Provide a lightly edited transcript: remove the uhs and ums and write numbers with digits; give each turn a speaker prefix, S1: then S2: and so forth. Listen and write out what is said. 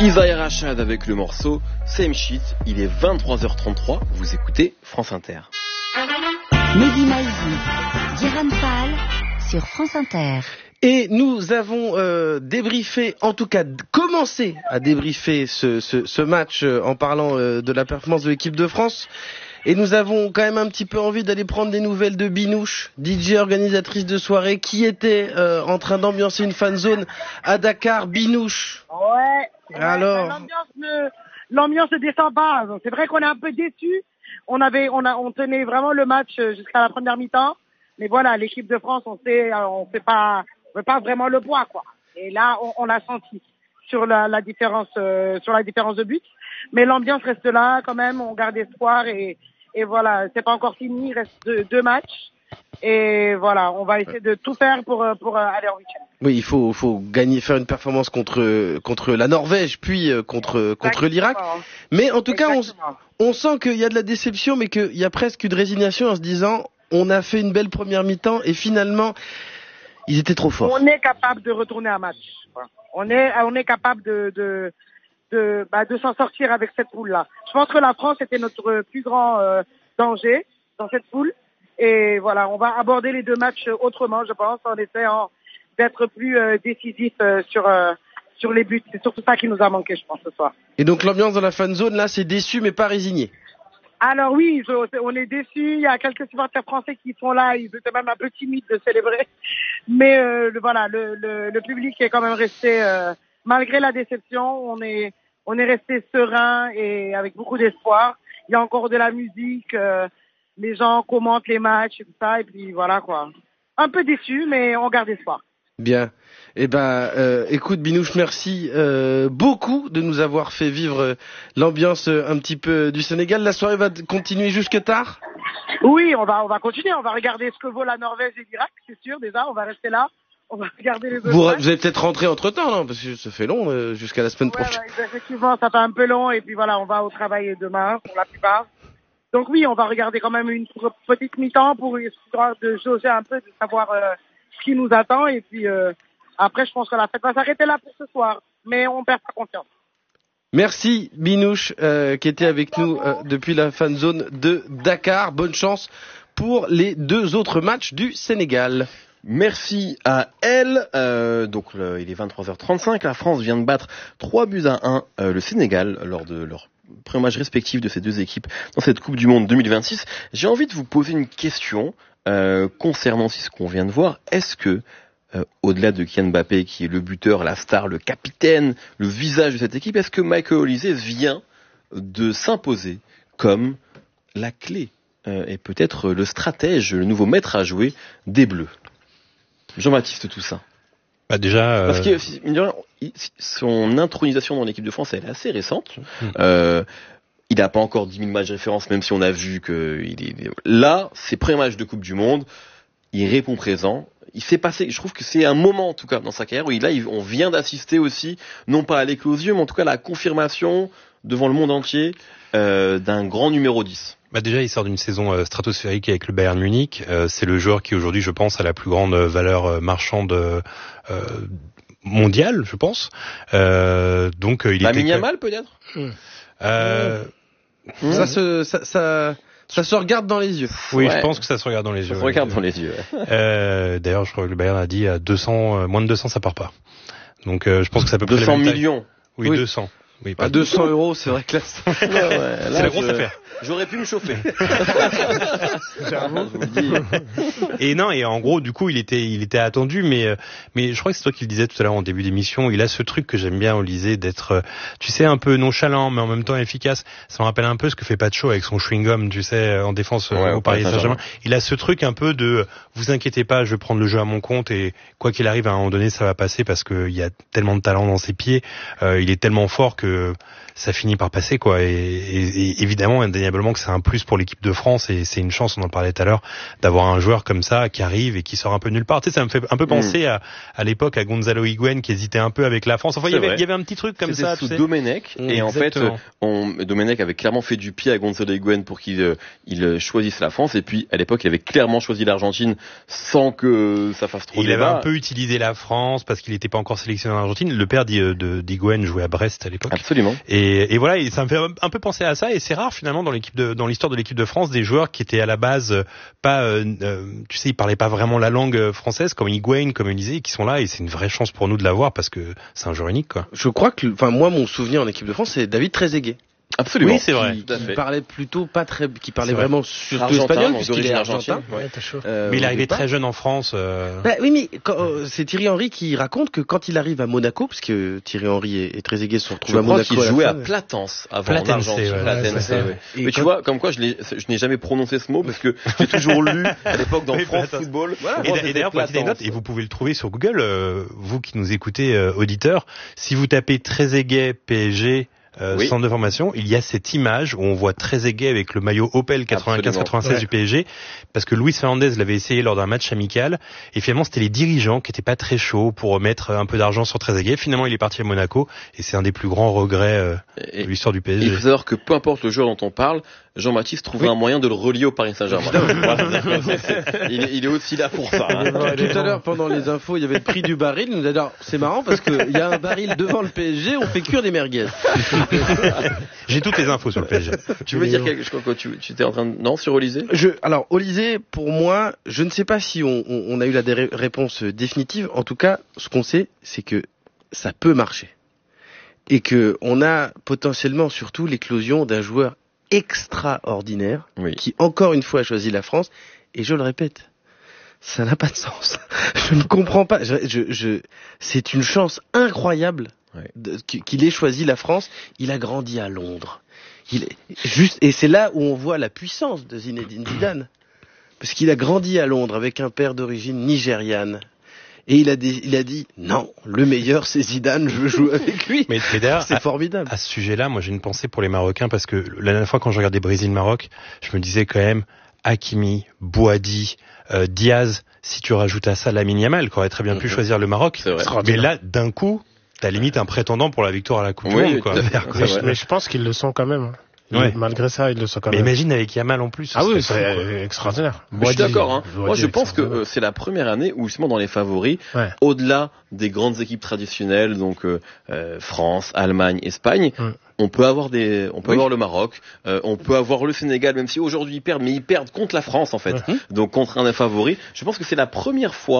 S1: Isaiah Rachad avec le morceau Same Shit. Il est 23h33, vous écoutez France Inter.
S2: Mehdi Maizi, Diran Fall sur France Inter.
S3: Et nous avons débriefé, en tout cas commencé à débriefer ce match en parlant de la performance de l'équipe de France. Et nous avons quand même un petit peu envie d'aller prendre des nouvelles de Binouche, DJ organisatrice de soirée, qui était en train d'ambiancer une fan zone à Dakar. Binouche.
S4: Ouais.
S3: Alors.
S4: L'ambiance ne descend pas. C'est vrai qu'on est un peu déçus. On tenait vraiment le match jusqu'à la première mi-temps. Mais voilà, l'équipe de France, on fait pas vraiment le poids, quoi. Et là, on l'a senti sur la différence de but. Mais l'ambiance reste là, quand même. On garde espoir et voilà, c'est pas encore fini. Il reste deux matchs. Et voilà, on va essayer de tout faire pour aller en week-end.
S3: Oui, il faut gagner, faire une performance contre la Norvège, puis contre l'Irak. Mais en tout cas, on sent qu'il y a de la déception, mais qu'il y a presque une résignation en se disant, on a fait une belle première mi-temps et finalement, ils étaient trop forts.
S4: On est capable de retourner un match. On est capable de s'en sortir avec cette poule-là. Je pense que la France était notre plus grand danger dans cette poule. Et voilà, on va aborder les deux matchs autrement, je pense, en essayant d'être plus décisif sur les buts. C'est surtout ça qui nous a manqué, je pense, ce soir.
S3: Et donc l'ambiance dans la fan zone, là, c'est déçu mais pas résigné.
S4: Alors oui, on est déçus. Il y a quelques supporters français qui sont là. Ils étaient même un peu timides de célébrer. Mais le public est quand même resté, malgré la déception, on est resté serein et avec beaucoup d'espoir. Il y a encore de la musique. Les gens commentent les matchs et tout ça. Et puis voilà, quoi. Un peu déçus, mais on garde espoir.
S3: Bien. Eh ben, écoute Binouche, merci beaucoup de nous avoir fait vivre l'ambiance un petit peu du Sénégal. La soirée va continuer jusque tard?
S4: Oui, on va continuer. On va regarder ce que vaut la Norvège et l'Irak, c'est sûr. Déjà, on va rester là. On va regarder les autres.
S3: Vous allez peut-être rentrer entre temps, non? Parce que ça fait long jusqu'à la semaine prochaine.
S4: Ouais, effectivement, ça fait un peu long. Et puis voilà, on va au travail demain pour la plupart. Donc oui, on va regarder quand même une petite mi-temps pour histoire de jauger un peu, de savoir ce qui nous attend. Et puis après, je pense que la fête va s'arrêter là pour ce soir. Mais on perd pas confiance.
S3: Merci Binouche qui était avec nous depuis la fan zone de Dakar. Bonne chance pour les deux autres matchs du Sénégal.
S1: Merci à elle. Il est 23h35. La France vient de battre 3-1 le Sénégal lors de leur premier match respectif de ces deux équipes dans cette Coupe du Monde 2026. J'ai envie de vous poser une question concernant ce qu'on vient de voir. Est-ce que, au-delà de Kylian Mbappé, qui est le buteur, la star, le capitaine, le visage de cette équipe, est-ce que Michael Olise vient de s'imposer comme la clé et peut-être le stratège, le nouveau maître à jouer des Bleus? Jean-Baptiste Toussaint.
S5: Déjà,
S1: parce que son intronisation dans l'équipe de France, elle est assez récente. Il n'a pas encore 10 000 matchs de référence, même si on a vu que là, ses premiers matchs de Coupe du Monde, il répond présent. Il s'est passé, je trouve que c'est un moment en tout cas dans sa carrière où on vient d'assister aussi, non pas à l'éclosion, mais en tout cas à la confirmation devant le monde entier d'un grand numéro 10.
S5: Déjà, il sort d'une saison stratosphérique avec le Bayern Munich. C'est le joueur qui aujourd'hui, je pense, a la plus grande valeur marchande mondiale, je pense. Donc, il
S1: Lamine Yamal peut-être.
S3: Ça se regarde dans les yeux.
S5: Oui, ouais. Je pense que ça se regarde dans les yeux.
S1: Ça se regarde dans les yeux.
S5: D'ailleurs, je crois que le Bayern a dit à 200, moins de 200, ça part pas. Donc, je pense que ça peut
S1: 200 millions.
S5: Oui, 200. Oui,
S3: pas 200 €, c'est vrai que là,
S5: c'est la grosse affaire.
S1: J'aurais pu me chauffer.
S5: Et non, et en gros, du coup, il était attendu, mais je crois que c'est toi qui le disais tout à l'heure en début d'émission. Il a ce truc que j'aime bien, Olise, d'être, tu sais, un peu nonchalant, mais en même temps efficace. Ça me rappelle un peu ce que fait Pacho avec son chewing-gum, tu sais, en défense au Paris Saint-Germain. Il a ce truc un peu de, vous inquiétez pas, je vais prendre le jeu à mon compte et quoi qu'il arrive, à un moment donné, ça va passer parce que il y a tellement de talent dans ses pieds. Il est tellement fort que que ça finit par passer, quoi. Et évidemment, indéniablement que c'est un plus pour l'équipe de France, et c'est une chance, on en parlait tout à l'heure, d'avoir un joueur comme ça qui arrive et qui sort un peu nulle part. Tu sais, ça me fait un peu penser à l'époque à Gonzalo Higuaín qui hésitait un peu avec la France. Enfin, il y avait un petit truc comme ça.
S1: Sous Domenech, et en fait, Domenech avait clairement fait du pied à Gonzalo Higuaín pour qu'il choisisse la France, et puis à l'époque, il avait clairement choisi l'Argentine sans que ça fasse trop débat.
S5: Il avait un peu utilisé la France parce qu'il n'était pas encore sélectionné en Argentine. Le père d'Higuaín jouait à Brest à l'époque.
S1: Absolument.
S5: Et voilà, et ça me fait un peu penser à ça, et c'est rare finalement dans l'histoire de l'équipe de France des joueurs qui étaient à la base pas, tu sais, ils parlaient pas vraiment la langue française comme Higuaín, comme Olysée, qui sont là, et c'est une vraie chance pour nous de l'avoir parce que c'est un joueur unique, quoi.
S3: Je crois que, moi, mon souvenir en équipe de France, c'est David Trezeguet.
S1: Absolument.
S5: Oui, c'est vrai.
S3: Qui parlait plutôt pas très, qui parlait vraiment surtout espagnol, puisqu'il est argentin.
S1: Ouais,
S6: t'as chaud.
S5: Mais il arrivait très jeune en France.
S3: Oui, mais c'est Thierry Henry qui raconte que quand il arrive à Monaco, parce que Thierry Henry et Trezeguet se retrouvent à Monaco.
S1: Il jouait à Platense avant en Argentine. Mais tu vois, comme quoi je n'ai jamais prononcé ce mot parce que j'ai toujours lu à l'époque dans France Football.
S5: Et d'ailleurs, petite anecdote, et vous pouvez le trouver sur Google, vous qui nous écoutez, auditeurs, si vous tapez Trezeguet PSG, centre de formation, il y a cette image où on voit Trezeguet avec le maillot Opel 95-96 du PSG, parce que Luis Fernandez l'avait essayé lors d'un match amical, et finalement c'était les dirigeants qui étaient pas très chauds pour mettre un peu d'argent sur Trezeguet. Finalement il est parti à Monaco, et c'est un des plus grands regrets de l'histoire du PSG.
S1: Il faut savoir que peu importe le joueur dont on parle, Jean-Baptiste trouvait un moyen de le relier au Paris Saint-Germain. Il est aussi là pour ça.
S3: Tout à l'heure, pendant les infos, il y avait le prix du baril. Il nous a dit, c'est marrant parce qu'il y a un baril devant le PSG, on fait cuire des merguez.
S5: J'ai toutes les infos sur le PSG.
S1: Tu veux dire quelque chose, tu étais en train de... Non, sur Olysée?
S3: Alors, Olysée, pour moi, je ne sais pas si on a eu la réponse définitive. En tout cas, ce qu'on sait, c'est que ça peut marcher. Et que on a potentiellement surtout l'éclosion d'un joueur extraordinaire, qui encore une fois a choisi la France, et je le répète, ça n'a pas de sens. Je ne comprends pas. C'est une chance incroyable qu'il ait choisi la France. Il a grandi à Londres. Et c'est là où on voit la puissance de Zinedine Zidane, parce qu'il a grandi à Londres avec un père d'origine nigériane. Et il a dit non, le meilleur c'est Zidane, je veux jouer avec lui.
S5: Mais d'ailleurs,
S3: c'est formidable.
S5: À ce sujet-là, moi j'ai une pensée pour les Marocains, parce que la dernière fois quand je regardais Brésil-Maroc, je me disais quand même Hakimi, Bouhaddi, Diaz, si tu rajoutes à ça Lamine Yamal, qui aurait très bien pu choisir le Maroc. Mais là, d'un coup, t'as limite un prétendant pour la victoire à la Coupe du Monde, quoi.
S6: Mais je pense qu'ils le sont quand même. Malgré ça, ils le sont quand même.
S5: Mais imagine avec Yamal en plus.
S6: Ah oui, c'est extraordinaire.
S1: Je suis d'accord. Moi, je pense que c'est la première année où justement dans les favoris, au-delà des grandes équipes traditionnelles, donc France, Allemagne, Espagne, on peut avoir avoir le Maroc, on peut avoir le Sénégal, même si aujourd'hui ils perdent, mais ils perdent contre la France en fait, donc contre un des favoris. Je pense que c'est la première fois